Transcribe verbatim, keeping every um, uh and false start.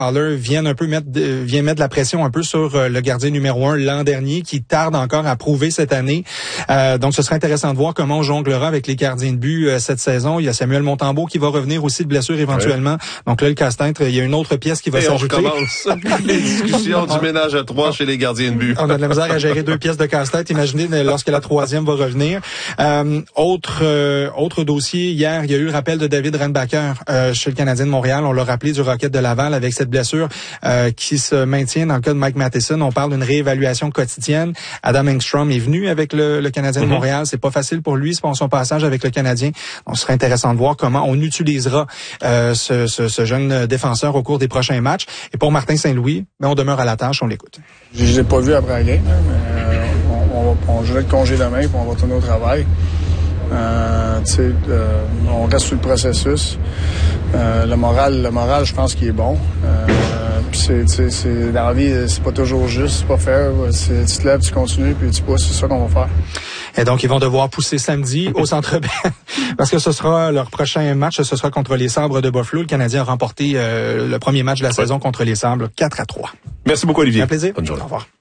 Haller viennent un peu mettre de, vient mettre de la pression un peu sur euh, le gardien numéro un l'an dernier, qui tarde encore à prouver cette année. Euh, donc, ce serait intéressant de voir comment on jonglera avec les gardiens de but euh, cette saison. Il y a Samuel Montembeau qui va revenir aussi de blessure éventuellement. Oui. Donc là, le casse-tête, il y a une autre pièce qui va Et s'ajouter. on recommence les discussions du ménage à trois chez les gardiens de but. On a de la misère à gérer deux pièces de casse-tête. Imaginez lorsque la troisième va revenir. Euh, autre euh, autre dossier, hier, il y a eu le rappel de David Renbacker euh, chez le Canadien de Montréal. On l'a rappelé du Rocket de Laval avec cette blessure euh, qui se maintient dans le cas de Mike Matheson. On parle d'une réévaluation quotidienne. Adam Engstrom est venu avec le, le Canadien mm-hmm. de Montréal. C'est pas facile pour lui, c'est pour son passage avec le Canadien. Donc, ce serait intéressant de voir comment on utilisera euh, ce, ce, ce jeune défenseur au cours des prochains matchs. Et pour Martin Saint-Louis, ben, on demeure à la tâche, on l'écoute. Je l'ai pas vu après la game, mais euh, on, on, va, on jouait le congé demain, puis on va retourner au travail. Euh, tu sais, euh, on reste sur le processus. Euh, le moral, le moral, je pense qu'il est bon. Euh, puis c'est, tu sais, c'est dans la vie, c'est pas toujours juste, c'est pas fair. C'est, tu te lèves, tu continues, puis tu pousses. C'est ça qu'on va faire. Et donc, ils vont devoir pousser samedi au Centre Bell parce que ce sera leur prochain match, ce sera contre les Sabres de Buffalo. Le Canadien a remporté euh, le premier match de la ouais. saison contre les Sabres, quatre à trois. Merci beaucoup, Olivier. Un plaisir. Bonne journée. Au revoir.